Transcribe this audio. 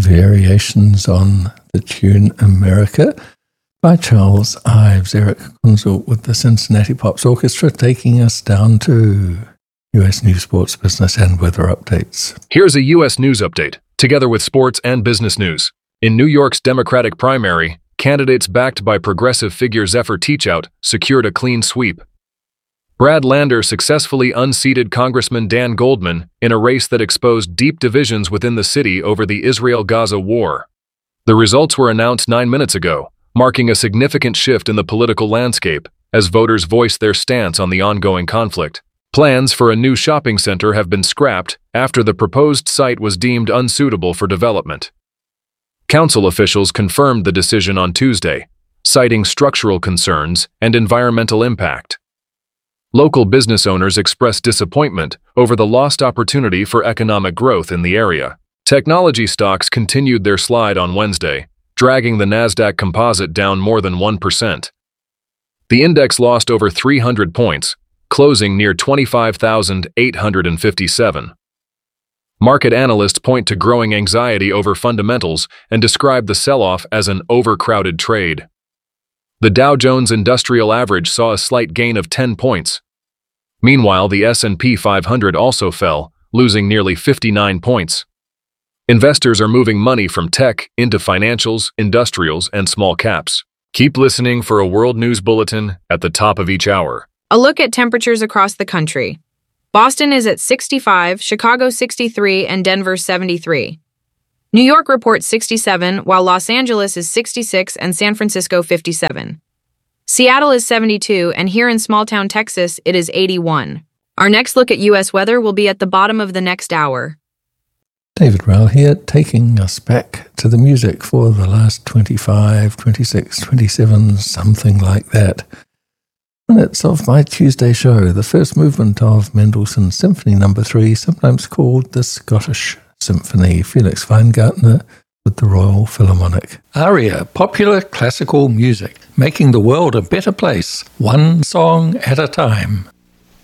Variations on the Tune America by Charles Ives. Eric Kunzel with the Cincinnati Pops Orchestra taking us down to U.S. news, sports, business, and weather updates. Here's a U.S. news update, together with sports and business news. In New York's Democratic primary, candidates backed by progressive figure Zephyr Teachout secured a clean sweep. Brad Lander successfully unseated Congressman Dan Goldman in a race that exposed deep divisions within the city over the Israel-Gaza war. The results were announced 9 minutes ago, marking a significant shift in the political landscape as voters voiced their stance on the ongoing conflict. Plans for a new shopping center have been scrapped after the proposed site was deemed unsuitable for development. Council officials confirmed the decision on Tuesday, citing structural concerns and environmental impact. Local business owners expressed disappointment over the lost opportunity for economic growth in the area. Technology stocks continued their slide on Wednesday, dragging the Nasdaq Composite down more than 1%. The index lost over 300 points, closing near 25,857. Market analysts point to growing anxiety over fundamentals and describe the sell-off as an overcrowded trade. The Dow Jones Industrial Average saw a slight gain of 10 points. Meanwhile, the S&P 500 also fell, losing nearly 59 points. Investors are moving money from tech into financials, industrials, and small caps. Keep listening for a world news bulletin at the top of each hour. A look at temperatures across the country. Boston is at 65, Chicago 63, and Denver 73. New York reports 67, while Los Angeles is 66 and San Francisco 57. Seattle is 72, and here in small-town Texas, it is 81. Our next look at U.S. weather will be at the bottom of the next hour. David Rowell here, taking us back to the music for the last 25, 26, 27, something like that. Minutes of my Tuesday show, the first movement of Mendelssohn's Symphony No. 3, sometimes called the Scottish Symphony. Felix Weingartner with the Royal Philharmonic. ARIA, popular classical music, making the world a better place, one song at a time.